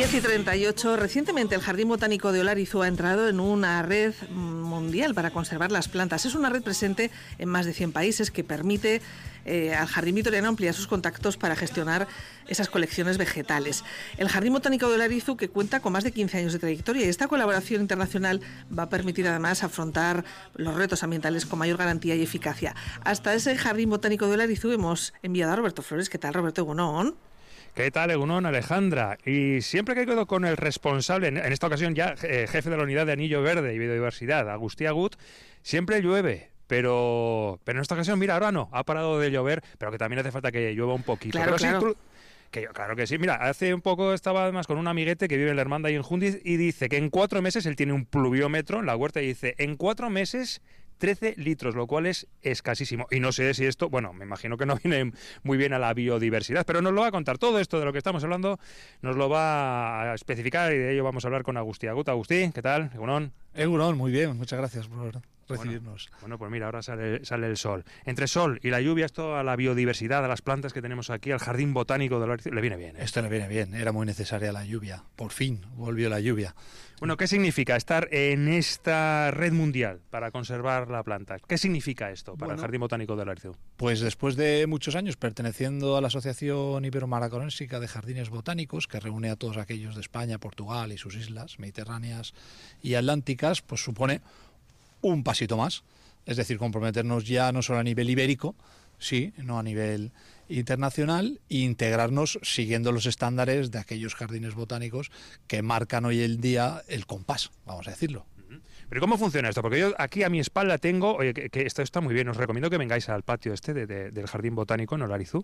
10:38. Recientemente el Jardín Botánico de Olarizu ha entrado en una red mundial para conservar las plantas. Es una red presente en más de 100 países que permite al Jardín Vitoriano ampliar sus contactos para gestionar esas colecciones vegetales. El Jardín Botánico de Olarizu, que cuenta con más de 15 años de trayectoria, y esta colaboración internacional va a permitir además afrontar los retos ambientales con mayor garantía y eficacia. Hasta ese Jardín Botánico de Olarizu hemos enviado a Roberto Flores. ¿Qué tal, Roberto? Egunon. ¿Qué tal, Egunon, Alejandra? Y siempre que quedo con el responsable, en esta ocasión ya jefe de la unidad de Anillo Verde y Biodiversidad, Agustí Agut, siempre llueve. Pero en esta ocasión, mira, ahora no, ha parado de llover, pero que también hace falta que llueva un poquito. Claro, pero claro. Sí, claro que sí. Mira, hace un poco estaba además con un amiguete que vive en la Hermandad y en Jundiz y dice que en 4 meses él tiene un pluviómetro en la huerta y dice, en 4 meses 13 litros, lo cual es escasísimo. Y no sé si esto, bueno, me imagino que no viene muy bien a la biodiversidad, pero nos lo va a contar todo esto de lo que estamos hablando, nos lo va a especificar y de ello vamos a hablar con Agustí Agut. Agustí, ¿qué tal? Egunon. Egunon, muy bien, muchas gracias por recibirnos. Bueno, pues mira, ahora sale el sol. Entre sol y la lluvia, esto a la biodiversidad, a las plantas que tenemos aquí, al Jardín Botánico de Olarizu, le viene bien, ¿eh? Esto le viene bien, era muy necesaria la lluvia, por fin volvió la lluvia. Bueno, ¿qué significa estar en esta red mundial para conservar la planta? ¿Qué significa esto para el Jardín Botánico de Olarizu? Pues después de muchos años perteneciendo a la Asociación Ibero-Maraconensica de Jardines Botánicos, que reúne a todos aquellos de España, Portugal y sus islas mediterráneas y atlánticas, pues supone un pasito más, es decir, comprometernos ya no solo a nivel ibérico, sí, no a nivel internacional, e integrarnos siguiendo los estándares de aquellos jardines botánicos que marcan hoy el día el compás, vamos a decirlo. ¿Pero cómo funciona esto? Porque yo aquí a mi espalda tengo, oye, que esto está muy bien, os recomiendo que vengáis al patio del Jardín Botánico en Olarizu.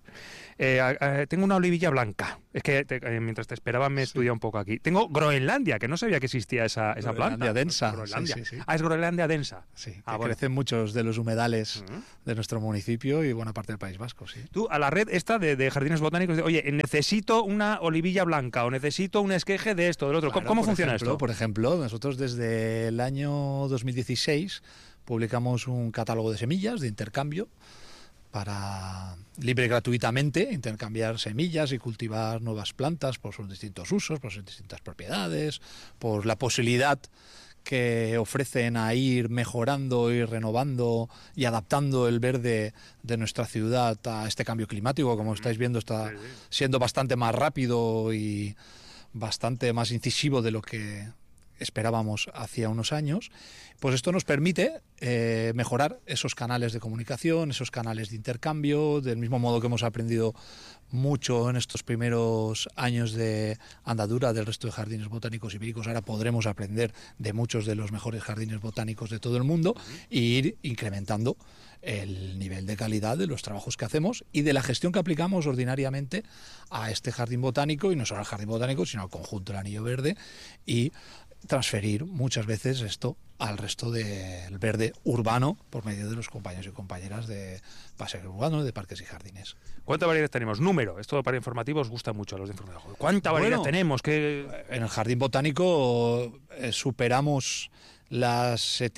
Tengo una olivilla blanca, es que mientras te esperaba me estudié un poco aquí. Tengo Groenlandia, que no sabía que existía esa planta. Groenlandia densa. Groenlandia. Sí. Ah, es Groenlandia densa. Sí, que bueno. crecen muchos de los humedales de nuestro municipio y buena parte del País Vasco, sí. Tú, a la red esta de jardines botánicos, oye, necesito una olivilla blanca o necesito un esqueje de esto, del otro. Claro, ¿Cómo funciona esto? Por ejemplo, nosotros desde el año 2016 publicamos un catálogo de semillas de intercambio para libre y gratuitamente intercambiar semillas y cultivar nuevas plantas por sus distintos usos, por sus distintas propiedades, por la posibilidad que ofrecen a ir mejorando y renovando y adaptando el verde de nuestra ciudad a este cambio climático. Como estáis viendo, está siendo bastante más rápido y bastante más incisivo de lo que esperábamos hacía unos años. Pues esto nos permite mejorar esos canales de comunicación, esos canales de intercambio, del mismo modo que hemos aprendido mucho en estos primeros años de andadura del resto de jardines botánicos ibéricos. Ahora podremos aprender de muchos de los mejores jardines botánicos de todo el mundo e ir incrementando el nivel de calidad de los trabajos que hacemos y de la gestión que aplicamos ordinariamente a este jardín botánico, y no solo al jardín botánico, sino al conjunto del Anillo Verde, y transferir muchas veces esto al resto del verde urbano por medio de los compañeros y compañeras de paseo urbano, de parques y jardines. ¿Cuánta variedad tenemos? Número, esto para informativos gusta mucho a los de informativos. ¿Cuánta variedad tenemos? En el jardín botánico superamos las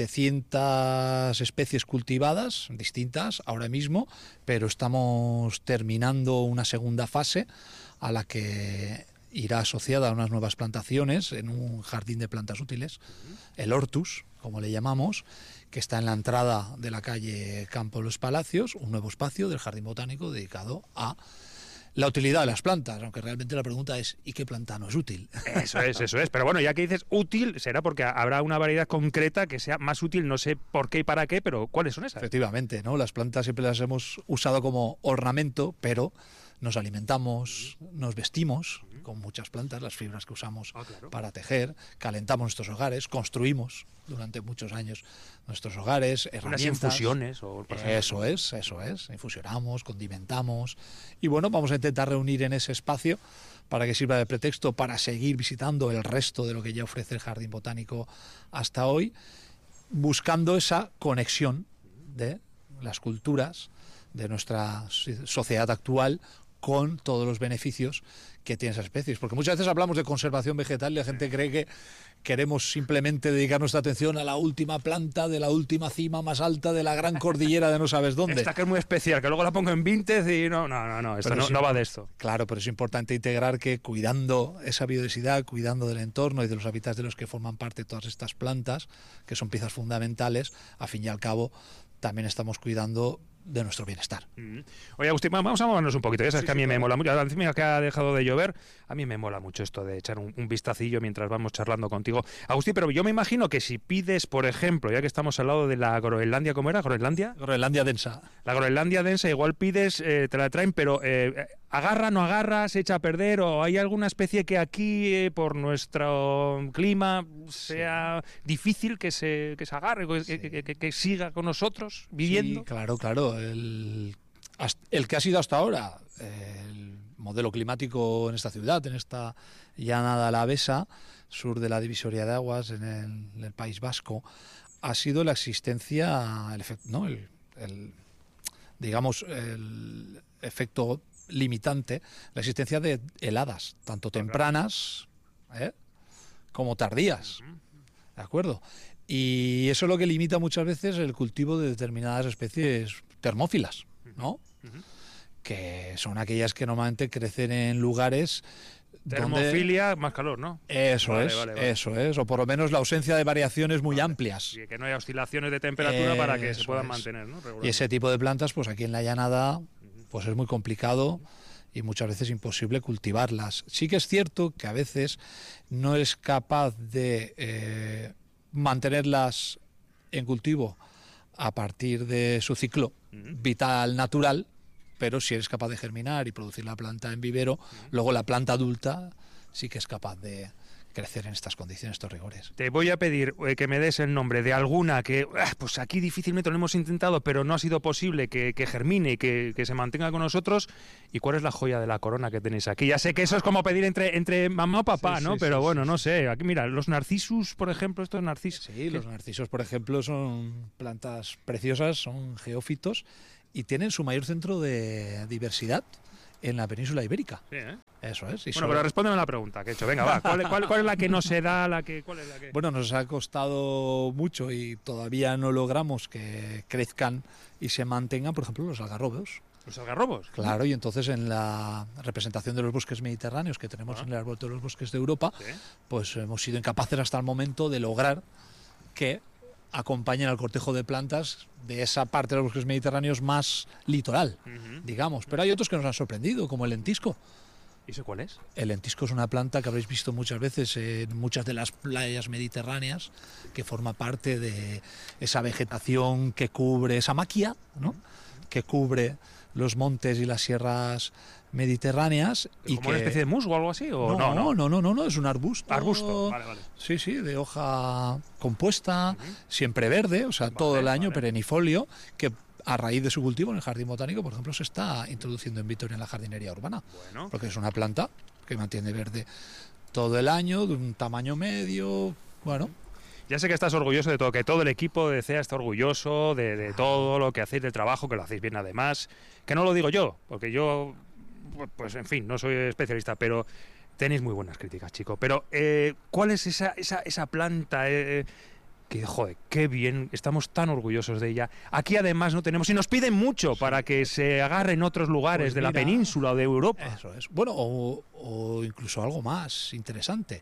700 especies cultivadas distintas ahora mismo, pero estamos terminando una segunda fase a la que irá asociada a unas nuevas plantaciones en un jardín de plantas útiles, el Hortus, como le llamamos, que está en la entrada de la calle Campo de los Palacios, un nuevo espacio del jardín botánico dedicado a la utilidad de las plantas, aunque realmente la pregunta es ¿y qué planta no es útil? Eso es. Pero bueno, ya que dices útil, será porque habrá una variedad concreta que sea más útil, no sé por qué y para qué, pero ¿cuáles son esas? Efectivamente, ¿no? Las plantas siempre las hemos usado como ornamento, pero nos alimentamos, nos vestimos con muchas plantas, las fibras que usamos para tejer, calentamos nuestros hogares, construimos durante muchos años nuestros hogares, herramientas. Unas infusiones. Eso es, infusionamos, condimentamos, y bueno, vamos a intentar reunir en ese espacio para que sirva de pretexto para seguir visitando el resto de lo que ya ofrece el Jardín Botánico hasta hoy, buscando esa conexión de las culturas de nuestra sociedad actual con todos los beneficios que tiene esas especies. Porque muchas veces hablamos de conservación vegetal y la gente cree que queremos simplemente dedicar nuestra atención a la última planta de la última cima más alta de la gran cordillera de no sabes dónde. Esta que es muy especial, que luego la pongo en Vinted y no, esto no va de esto. Claro, pero es importante integrar que cuidando esa biodiversidad, cuidando del entorno y de los hábitats de los que forman parte todas estas plantas, que son piezas fundamentales, a fin y al cabo también estamos cuidando de nuestro bienestar. Oye, Agustín, vamos a movernos un poquito. Ya sabes que a mí me mola mucho. Encima que ha dejado de llover, a mí me mola mucho esto de echar un vistacillo mientras vamos charlando contigo. Agustín, pero yo me imagino que si pides, por ejemplo, ya que estamos al lado de la Groenlandia, ¿cómo era? ¿Groenlandia? Groenlandia densa. La Groenlandia densa, igual pides, te la traen, pero ¿agarra, no agarra, se echa a perder? ¿O hay alguna especie que aquí, por nuestro clima, sea difícil que se agarre, que siga con nosotros viviendo? Sí, claro. El que ha sido hasta ahora el modelo climático en esta ciudad, en esta llanada alavesa, sur de la divisoria de aguas, en el País Vasco, ha sido la existencia, el efecto limitante, la existencia de heladas, tanto tempranas como tardías. ¿De acuerdo? Y eso es lo que limita muchas veces el cultivo de determinadas especies termófilas, ¿no? Que son aquellas que normalmente crecen en lugares termofilia, donde... más calor, ¿no? Eso es, o por lo menos la ausencia de variaciones muy amplias. Y que no haya oscilaciones de temperatura para que se puedan mantener, ¿no? Y ese tipo de plantas, pues aquí en la llanada, pues es muy complicado y muchas veces imposible cultivarlas. Sí que es cierto que a veces no es capaz de mantenerlas en cultivo a partir de su ciclo vital natural, pero si eres capaz de germinar y producir la planta en vivero, luego la planta adulta sí que es capaz de crecer en estas condiciones, estos rigores. Te voy a pedir que me des el nombre de alguna que, pues aquí difícilmente lo hemos intentado, pero no ha sido posible que germine y que se mantenga con nosotros. ¿Y cuál es la joya de la corona que tenéis aquí? Ya sé que eso es como pedir entre mamá o papá, ¿no? Pero bueno, no sé. Aquí mira, los narcisus, por ejemplo, estos narcisos. Sí, los narcisos, por ejemplo, son plantas preciosas, son geófitos y tienen su mayor centro de diversidad en la península ibérica. Sí, ¿eh? Eso es. Bueno, pero respóndeme la pregunta que he hecho. Venga, va. ¿Cuál es la que no se da? ¿Cuál es la que...? Bueno, nos ha costado mucho y todavía no logramos que crezcan y se mantengan, por ejemplo, los algarrobos. ¿Los algarrobos? Claro, y entonces en la representación de los bosques mediterráneos que tenemos en el árbol de los bosques de Europa, pues hemos sido incapaces hasta el momento de lograr que acompañen al cortejo de plantas de esa parte de los bosques mediterráneos más litoral, digamos. Pero hay otros que nos han sorprendido, como el lentisco. ¿Y eso cuál es? El lentisco es una planta que habréis visto muchas veces en muchas de las playas mediterráneas, que forma parte de esa vegetación que cubre, esa maquia, ¿no? Que cubre los montes y las sierras mediterráneas. ¿Como una especie de musgo o algo así? ¿O no, es un arbusto. Arbusto, vale. Sí, de hoja compuesta, siempre verde, o sea, todo el año, perennifolio, que a raíz de su cultivo en el jardín botánico, por ejemplo, se está introduciendo en Vitoria en la jardinería urbana. Porque es una planta que mantiene verde todo el año, de un tamaño medio, bueno. Ya sé que estás orgulloso de todo, que todo el equipo de CEA está orgulloso de todo lo que hacéis, del trabajo, que lo hacéis bien además, que no lo digo yo, porque yo, pues en fin, no soy especialista, pero tenéis muy buenas críticas, chico. Pero, ¿cuál es esa planta que, joder, qué bien, estamos tan orgullosos de ella? Aquí además no tenemos, y nos piden mucho para que se agarre en otros lugares pues de la península o de Europa. Eso es. Bueno, o incluso algo más interesante.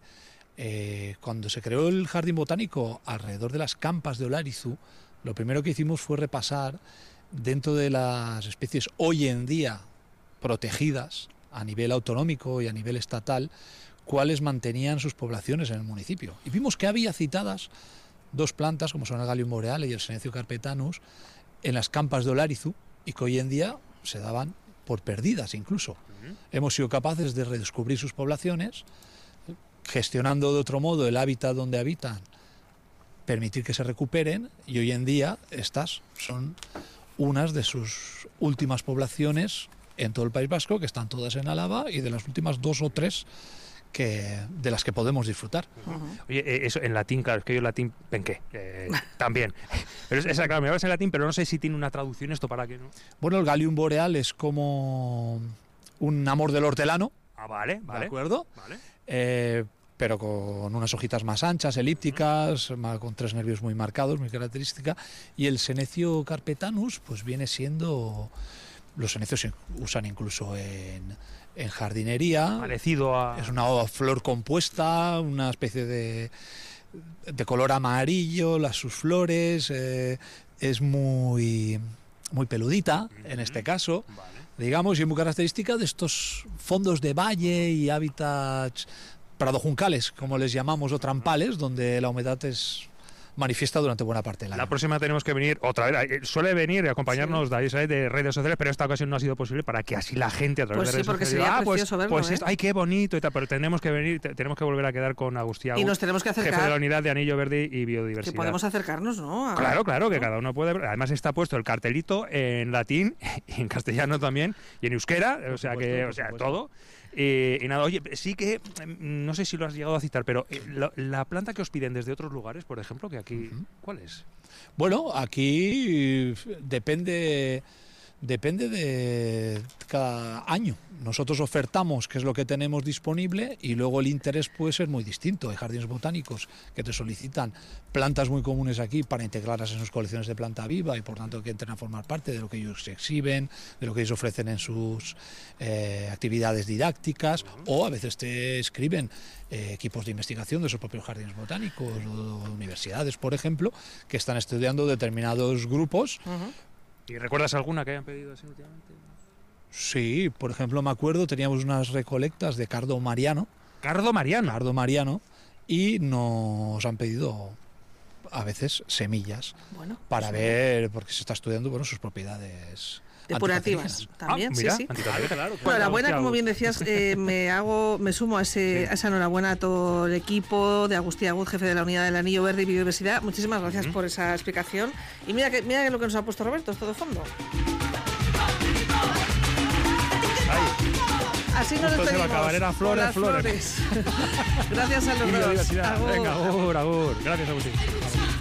Cuando se creó el jardín botánico alrededor de las campas de Olarizu, lo primero que hicimos fue repasar dentro de las especies hoy en día protegidas a nivel autonómico y a nivel estatal, cuáles mantenían sus poblaciones en el municipio. Y vimos que había citadas dos plantas, como son el Galium boreale y el Senecio carpetanus, en las campas de Olarizu, y que hoy en día se daban por perdidas incluso. Hemos sido capaces de redescubrir sus poblaciones, gestionando de otro modo el hábitat donde habitan, permitir que se recuperen, y hoy en día estas son unas de sus últimas poblaciones en todo el País Vasco, que están todas en Álava, y de las últimas 2 o 3 de las que podemos disfrutar. Oye, eso en latín, claro, es que yo en latín penqué, también. Pero claro, me hablas en latín, pero no sé si tiene una traducción esto para qué, ¿no? Bueno, el Galium boreal es como un amor del hortelano, Ah, vale, vale. ¿De acuerdo? Vale. Pero con unas hojitas más anchas, elípticas, con 3 nervios muy marcados, muy característica. Y el Senecio carpetanus, pues viene siendo... Los senecios se usan incluso en jardinería. Parecido a... Es una flor compuesta, una especie de color amarillo, sus flores, es muy peludita, en este caso, digamos, y es muy característica de estos fondos de valle y hábitats pradojuncales, como les llamamos, o trampales, donde la humedad es manifiesta durante buena parte del año. La próxima tenemos que venir otra vez. Suele venir y acompañarnos David Saez de redes sociales, pero esta ocasión no ha sido posible para que así la gente a través de redes porque sociales sería precioso verlo, ay, qué bonito y tal, pero tenemos que venir, tenemos que volver a quedar con Agustí Agut, y nos tenemos que acercar, jefe de la unidad de Anillo Verde y Biodiversidad. Que podemos acercarnos, ¿no? Claro, que cada uno puede. Además está puesto el cartelito en latín, en castellano también, y en euskera, todo. Y nada, oye, sí que, no sé si lo has llegado a citar, pero la planta que os piden desde otros lugares, por ejemplo, que aquí, ¿cuál es? Bueno, aquí depende de cada año. Nosotros ofertamos qué es lo que tenemos disponible y luego el interés puede ser muy distinto. Hay jardines botánicos que te solicitan plantas muy comunes aquí para integrarlas en sus colecciones de planta viva y por tanto que entren a formar parte de lo que ellos exhiben, de lo que ellos ofrecen en sus actividades didácticas, o a veces te escriben equipos de investigación de sus propios jardines botánicos o universidades, por ejemplo, que están estudiando determinados grupos. ¿Y recuerdas alguna que hayan pedido así últimamente? Sí, por ejemplo, me acuerdo, teníamos unas recolectas de cardo mariano. ¿Cardo mariano? Cardo mariano, y nos han pedido a veces semillas para ver, porque se está estudiando sus propiedades depurativas también. Mira, sí. Claro. Bueno, enhorabuena, como bien decías, me sumo a esa enhorabuena a todo el equipo de Agustí Agut, jefe de la unidad del Anillo Verde y Biodiversidad. Muchísimas gracias por esa explicación. Y mira que lo que nos ha puesto Roberto, es todo fondo. Así nos despedimos. Se va a acabar, era flores. Gracias a los dos. Venga, agur. Gracias, Agustín.